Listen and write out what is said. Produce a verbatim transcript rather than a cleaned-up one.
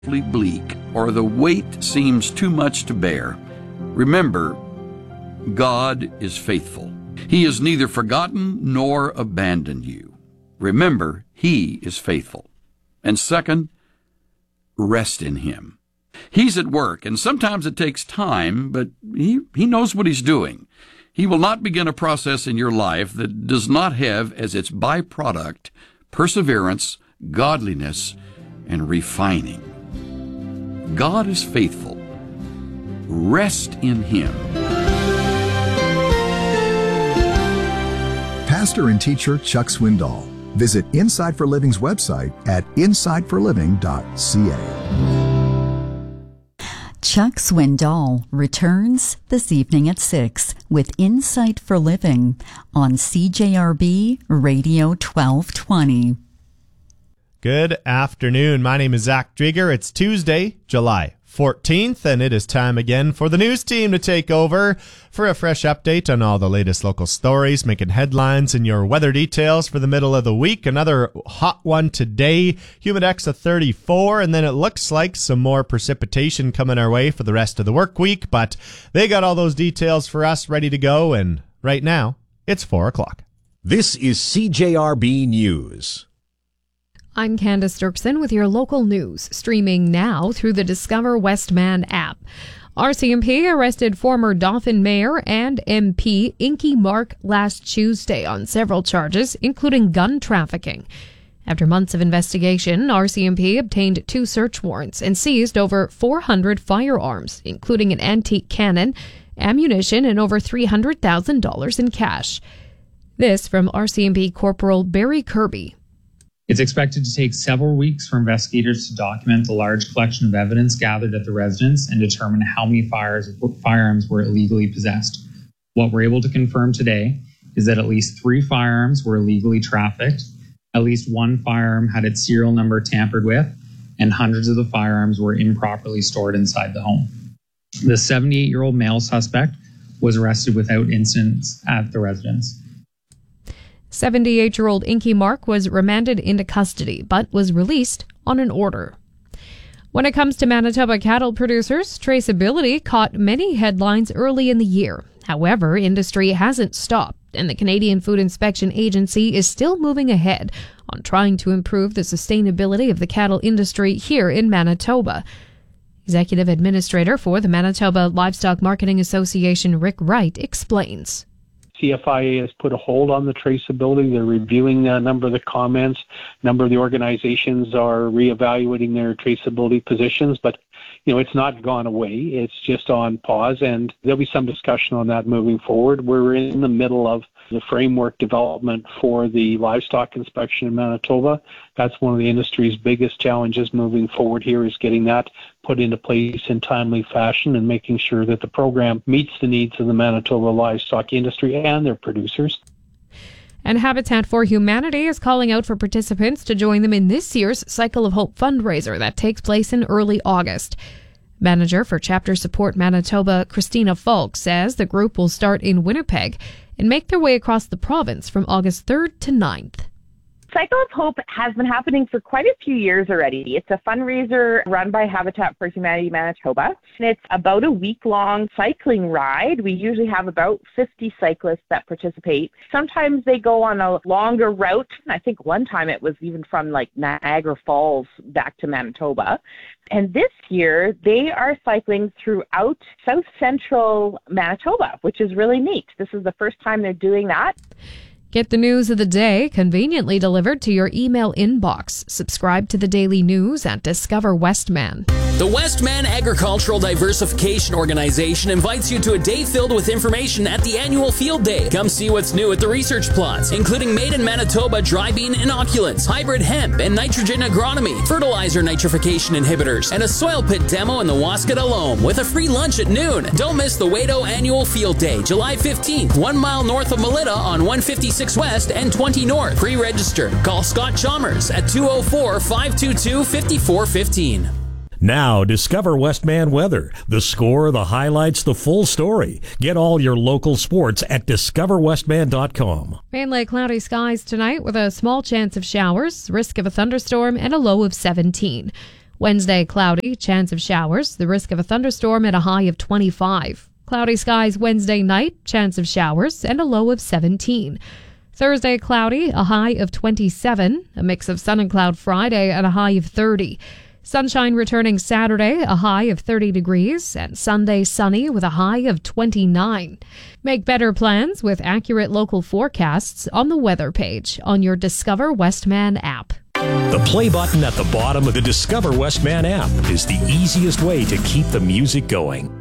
bleak or the weight seems too much to bear, remember, God is faithful. He has neither forgotten nor abandoned you. Remember, He is faithful. And second, rest in Him. He's at work, and sometimes it takes time, but He, he knows what He's doing. He will not begin a process in your life that does not have as its byproduct perseverance, godliness, and refining. God is faithful. Rest in Him. Pastor and teacher Chuck Swindoll. Visit Inside for Living's website at inside for living dot c a. Chuck Swindoll returns this evening at six with Insight for Living on C J R B Radio twelve twenty. Good afternoon. My name is Zach Drieger. It's Tuesday, July fourteenth, and it is time again for the news team to take over for a fresh update on all the latest local stories, making headlines and your weather details for the middle of the week. Another hot one today, Humidex of thirty-four, and then it looks like some more precipitation coming our way for the rest of the work week, but they got all those details for us ready to go, and right now, it's four o'clock. This is C J R B News. I'm Candace Dirksen with your local news, streaming now through the Discover Westman app. R C M P arrested former Dauphin Mayor and M P Inky Mark last Tuesday on several charges, including gun trafficking. After months of investigation, R C M P obtained two search warrants and seized over four hundred firearms, including an antique cannon, ammunition, and over three hundred thousand dollars in cash. This from R C M P Corporal Barry Kirby. It's expected to take several weeks for investigators to document the large collection of evidence gathered at the residence and determine how many fires, firearms were illegally possessed. What we're able to confirm today is that at least three firearms were illegally trafficked, at least one firearm had its serial number tampered with, and hundreds of the firearms were improperly stored inside the home. The seventy-eight-year-old male suspect was arrested without incidents at the residence. seventy-eight-year-old Inky Mark was remanded into custody, but was released on an order. When it comes to Manitoba cattle producers, traceability caught many headlines early in the year. However, industry hasn't stopped, and the Canadian Food Inspection Agency is still moving ahead on trying to improve the sustainability of the cattle industry here in Manitoba. Executive Administrator for the Manitoba Livestock Marketing Association, Rick Wright, explains. C F I A has put a hold on the traceability. They're reviewing a number of the comments. A number of the organizations are reevaluating their traceability positions, but you know, it's not gone away. It's just on pause, and there'll be some discussion on that moving forward. We're in the middle of the framework development for the livestock inspection in Manitoba. That's one of the industry's biggest challenges moving forward here, is getting that put into place in timely fashion and making sure that the program meets the needs of the Manitoba livestock industry and their producers. And Habitat for Humanity is calling out for participants to join them in this year's Cycle of Hope fundraiser that takes place in early August. Manager for Chapter Support Manitoba, Christina Falk, says the group will start in Winnipeg and make their way across the province from August third to ninth. Cycle of Hope has been happening for quite a few years already. It's a fundraiser run by Habitat for Humanity Manitoba. And it's about a week-long cycling ride. We usually have about fifty cyclists that participate. Sometimes they go on a longer route. I think one time it was even from like Niagara Falls back to Manitoba. And this year, they are cycling throughout South Central Manitoba, which is really neat. This is the first time they're doing that. Get the news of the day conveniently delivered to your email inbox. Subscribe to the daily news at Discover Westman. The Westman Agricultural Diversification Organization invites you to a day filled with information at the annual Field Day. Come see what's new at the research plots, including made in Manitoba dry bean inoculants, hybrid hemp and nitrogen agronomy, fertilizer nitrification inhibitors, and a soil pit demo in the Waskata Loam with a free lunch at noon. Don't miss the Wado Annual Field Day, July fifteenth, one mile north of Melita on one fifty-six West and twenty North. Pre-register. Call Scott Chalmers at two oh four, five two two, five four one five. Now, discover Westman Weather. The score, the highlights, the full story. Get all your local sports at discover westman dot com. Mainly cloudy skies tonight with a small chance of showers, risk of a thunderstorm, and a low of seventeen. Wednesday, cloudy, chance of showers, the risk of a thunderstorm at a high of twenty-five. Cloudy skies Wednesday night, chance of showers, and a low of seventeen. Thursday, cloudy, a high of twenty-seven. A mix of sun and cloud Friday at a high of thirty. Sunshine returning Saturday, a high of thirty degrees, and Sunday sunny with a high of twenty-nine. Make better plans with accurate local forecasts on the weather page on your Discover Westman app. The play button at the bottom of the Discover Westman app is the easiest way to keep the music going.